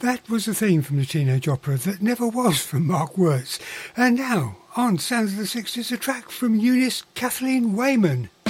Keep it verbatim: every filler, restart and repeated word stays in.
That was the theme from the teenage opera that never was from Mark Wirtz. And now, on Sounds of the sixties, a track from Eunice Kathleen Wayman.